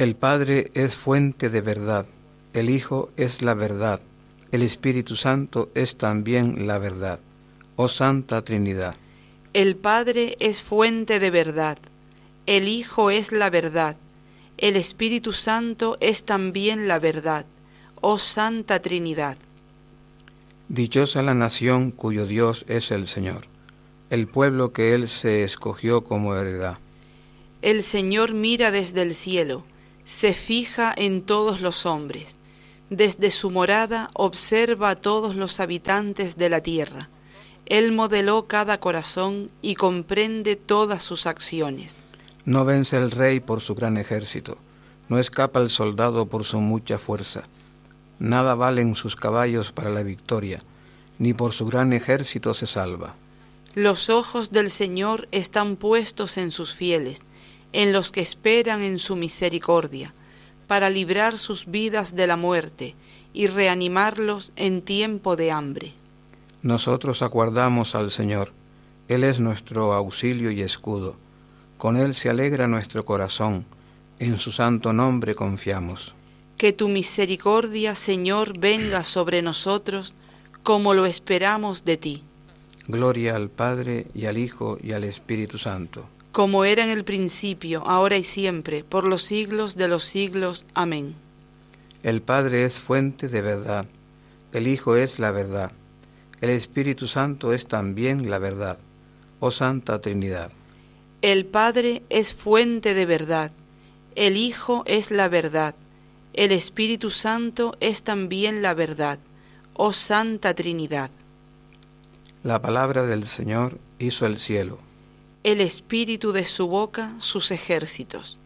El Padre es fuente de verdad, el Hijo es la verdad, el Espíritu Santo es también la verdad. Oh Santa Trinidad. El Padre es fuente de verdad, el Hijo es la verdad, el Espíritu Santo es también la verdad. Oh Santa Trinidad. Dichosa la nación cuyo Dios es el Señor, el pueblo que Él se escogió como heredad. El Señor mira desde el cielo, se fija en todos los hombres. Desde su morada observa a todos los habitantes de la tierra. Él modeló cada corazón y comprende todas sus acciones. No vence el rey por su gran ejército, no escapa el soldado por su mucha fuerza. Nada valen sus caballos para la victoria, ni por su gran ejército se salva. Los ojos del Señor están puestos en sus fieles, en los que esperan en su misericordia, para librar sus vidas de la muerte y reanimarlos en tiempo de hambre. Nosotros aguardamos al Señor, Él es nuestro auxilio y escudo. Con Él se alegra nuestro corazón, en su santo nombre confiamos. Que tu misericordia, Señor, venga sobre nosotros, como lo esperamos de ti. Gloria al Padre, y al Hijo, y al Espíritu Santo. Como era en el principio, ahora y siempre, por los siglos de los siglos. Amén. El Padre es fuente de verdad, el Hijo es la verdad, el Espíritu Santo es también la verdad. Oh Santa Trinidad. El Padre es fuente de verdad, el Hijo es la verdad, el Espíritu Santo es también la verdad. Oh Santa Trinidad. La palabra del Señor hizo el cielo. El espíritu de su boca sus ejércitos.